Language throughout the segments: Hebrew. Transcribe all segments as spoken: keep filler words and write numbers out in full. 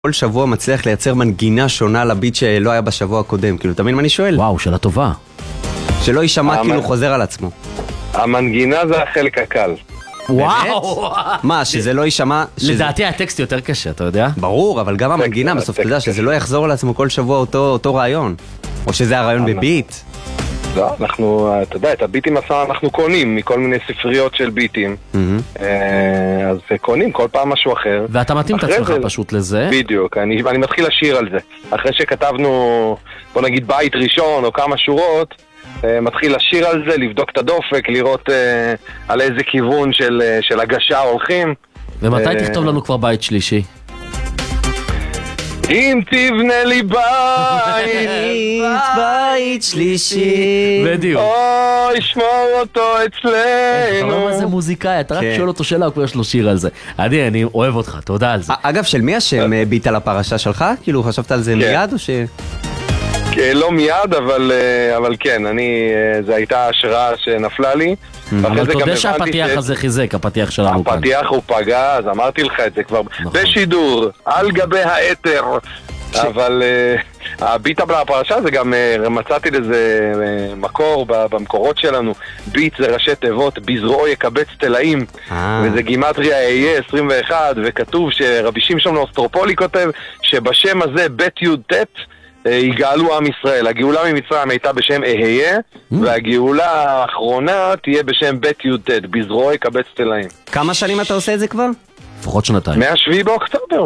כל שבוע מצליח לייצר מנגינה שונה לביט שלא היה בשבוע הקודם. כאילו, תמיד מה אני שואל? וואו, שאלה טובה. שלא יישמע כאילו חוזר על עצמו. המנגינה זה החלק הקל. וואו! מה, שזה לא יישמע... לדעתי הטקסט יותר קשה, אתה יודע? ברור, אבל גם המנגינה בסוף, אתה יודע, שזה לא יחזור על עצמו כל שבוע אותו רעיון. או שזה הרעיון בביט. לא, אנחנו, אתה יודע, את הביטים אנחנו קונים מכל מיני ספריות של ביטים. אז קונים כל פעם משהו אחר. ואתה מתאים את עצמך פשוט לזה. בדיוק, אני, אני מתחיל לשיר על זה. אחרי שכתבנו, בוא נגיד, בית ראשון או כמה שורות, מתחיל לשיר על זה, לבדוק את הדופק, לראות על איזה כיוון של, של הגשה הולכים. ומתי תכתוב לנו כבר בית שלישי? אם תבנה לי בית, בית שלישי, בדיוק. אוי, שמור אותו אצלנו. אתה רואה מה זה מוזיקאי, אתה רק שואל אותו שאלה, הוא כבר יש לו שיר על זה. עדי, אני אוהב אותך, תודה על זה. אגב, של מי השם ביט על הפרשה שלך? כאילו, חשבת על זה מיד או ש... לא מיד, אבל, אבל כן, אני, זו הייתה השראה שנפלה לי. אבל אתה יודע שהפתיח הזה חיזק, הפתיח שלנו כאן. הפתיח הוא פגע, אז אמרתי לך את זה כבר בשידור, על גבי האתר. אבל הביט על הפרשה זה גם, מצאתי לזה מקור במקורות שלנו. ביט זה ראשי תיבות, בזרועו יקבץ תלאים, וזה גימטריה אהיה עשרים ואחת, וכתוב שרבי שמשון אוסטרופולי כותב שבשם הזה בית יוד ט' יגאלו עם ישראל. הגאולה ממצרים הייתה בשם אהיה, והגאולה האחרונה תהיה בשם בית יוד ט', בזרועו יקבץ תלאים. כמה שנים אתה עושה את זה כבר? לפחות שנתיים. מהשביעי באוקטובר,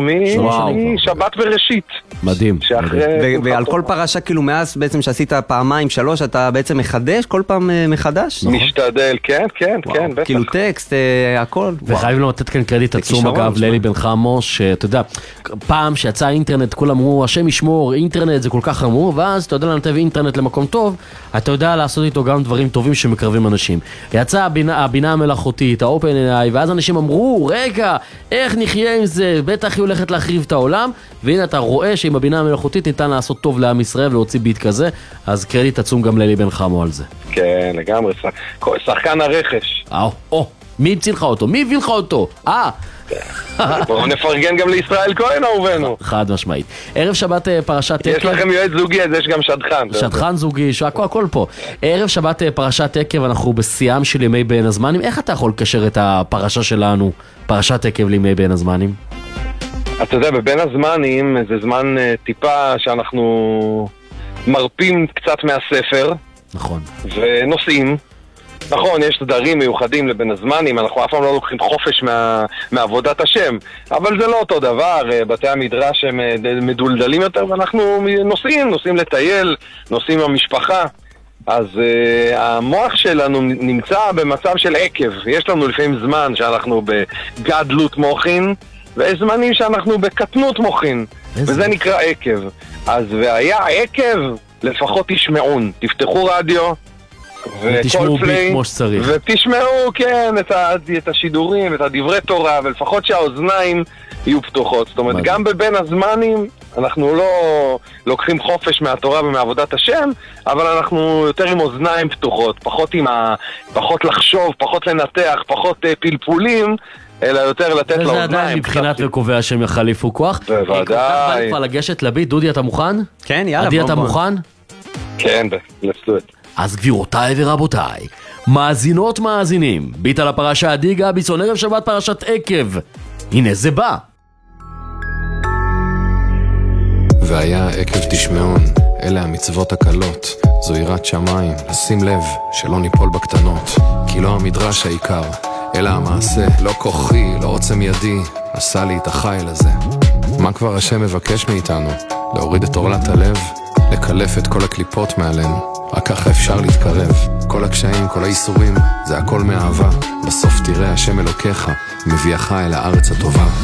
משבת וראשית. מדהים. ועל כל פרשה, כאילו מאז בעצם שעשית פעמיים, שלוש, אתה בעצם מחדש? כל פעם מחדש? משתדל, כן, כן, כן, בטח. כאילו טקסט, הכל. וחייבים לו לתת כאן קרדיט עצום, אגב, לאלי בן חמו, שאתה יודע, פעם שיצא אינטרנט, כולם אמרו, השם ישמור, אינטרנט זה כל כך חמור, ואז אתה יודע לנתב אינטרנט למקום טוב, אתה יודע לעשות איתו גם דברים טובים שמקרבים אנשים. יצא הבינה המלאכותית, ה-Open איי איי, ואז אנשים אמרו, רגע, איך נחיה עם זה? בטח היא הולכת להחריב את העולם, והנה אתה רואה שעם הבינה המלאכותית ניתן לעשות טוב לעם ישראל ולהוציא ביט כזה, אז קרדיט עצום גם לאלי בן חמו על זה. כן, לגמרי, שחקן הרכש. או, או, מי המציא לך אותו? מי הביא לך אותו? אה! בואו נפרגן גם לישראל כהן אהובנו. חד משמעית. ערב שבת פרשת עקב. יש לכם יועץ זוגי, אז יש גם שדכן. שדכן זוגי, הכל, הכל פה. ערב שבת פרשת עקב, אנחנו בשיאם של ימי בין הזמנים. איך אתה יכול לקשר את הפרשה שלנו, פרשת עקב, לימי בין הזמנים? אתה יודע, בבין הזמנים זה זמן טיפה שאנחנו מרפים קצת מהספר. נכון. ונוסעים. נכון, יש סדרים מיוחדים לבין הזמנים, אנחנו אף פעם לא לוקחים חופש מה, מעבודת השם, אבל זה לא אותו דבר, בתי המדרש הם מדולדלים יותר, ואנחנו נוסעים, נוסעים לטייל, נוסעים עם המשפחה, אז uh, המוח שלנו נמצא במצב של עקב. יש לנו לפעמים זמן שאנחנו בגדלות מוחין, ויש זמנים שאנחנו בקטנות מוחין, וזה נקרא עקב. אז והיה עקב, לפחות תשמעון, תפתחו רדיו, ותשמעו בי כמו שצריך. ותשמעו, כן, את, ה, את השידורים, את הדברי תורה, ולפחות שהאוזניים יהיו פתוחות. זאת אומרת, גם בבין הזמנים אנחנו לא לוקחים חופש מהתורה ומעבודת השם, אבל אנחנו יותר עם אוזניים פתוחות, פחות, עם ה, פחות לחשוב, פחות לנתח, פחות uh, פלפולים, אלא יותר לתת לאוזניים. וזה עדיין מבחינת וקובע שהם יחליפו כוח. בוודאי. בא לי כבר לגשת לביט. דודי, אתה מוכן? כן, יאללה. עדי, אתה מוכן? כן, let's do it. אז גבירותיי ורבותיי, מאזינות מאזינים, ביט על הפרשה עדי גביסון, ערב שבת פרשת עקב. הנה זה בא. והיה עקב תשמעון, אלה המצוות הקלות, זו יראת שמיים, לשים לב שלא ניפול בקטנות, כי לא המדרש העיקר, אלא המעשה, לא כוחי, לא עוצם ידי, עשה לי את החיל הזה. מה כבר השם מבקש מאיתנו? להוריד את עורלת הלב, לקלף את כל הקליפות מעלינו. רק ככה אפשר להתקרב. כל הקשיים, כל האיסורים, זה הכל מאהבה. בסוף תראה השם אלוקיך, מביאך אל הארץ הטובה.